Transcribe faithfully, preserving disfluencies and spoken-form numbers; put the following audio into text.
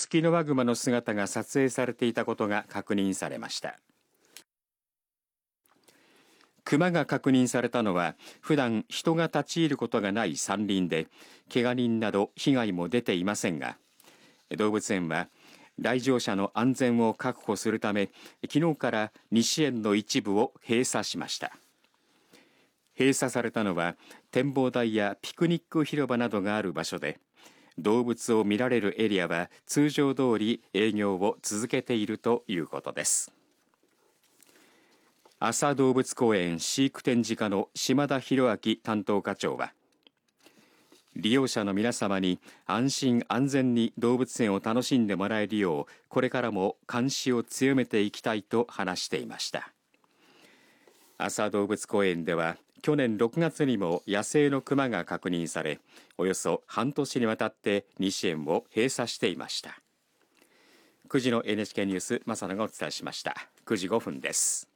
ツキノワグマの姿が撮影されていたことが確認されました。クマが確認されたのは普段人が立ち入ることがない山林で、怪我人など被害も出ていませんが、動物園は来場者の安全を確保するため、昨日から西園の一部を閉鎖しました。閉鎖されたのは展望台やピクニック広場などがある場所で、動物を見られるエリアは通常通り営業を続けているということです。安佐動物公園飼育展示課の島田博明担当課長は、利用者の皆様に安心安全に動物園を楽しんでもらえるよう、これからも監視を強めていきたいと話していました。安佐動物公園では去年ろくがつにも野生のクマが確認され、およそ半年にわたって西園を閉鎖していました。くじの エヌエイチケー ニュース、正野がお伝えしました。くじごふんです。